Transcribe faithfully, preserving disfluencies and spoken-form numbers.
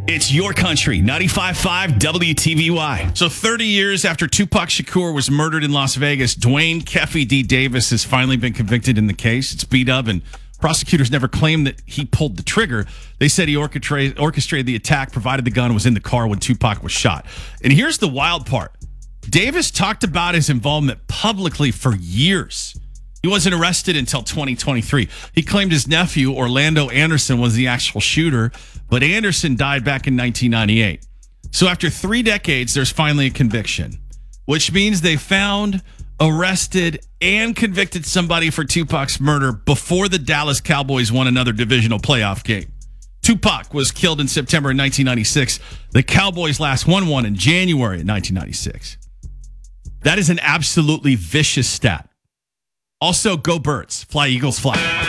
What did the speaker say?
It's your country, ninety-five point five W T V Y. So thirty years after Tupac Shakur was murdered in Las Vegas, Dwayne Keffy D. Davis has finally been convicted in the case. It's B-Dub, and prosecutors never claimed that he pulled the trigger. They said he orchestrated, orchestrated the attack, provided the gun, was in the car when Tupac was shot. And here's the wild part. Davis talked about his involvement publicly for years. He wasn't arrested until twenty twenty-three. He claimed his nephew, Orlando Anderson, was the actual shooter, but Anderson died back in nineteen ninety-eight. So after three decades, there's finally a conviction, which means they found, arrested, and convicted somebody for Tupac's murder before the Dallas Cowboys won another divisional playoff game. Tupac was killed in September of nineteen ninety-six. The Cowboys last won one in January of nineteen ninety-six. That is an absolutely vicious stat. Also, go Birds. Fly, Eagles, fly.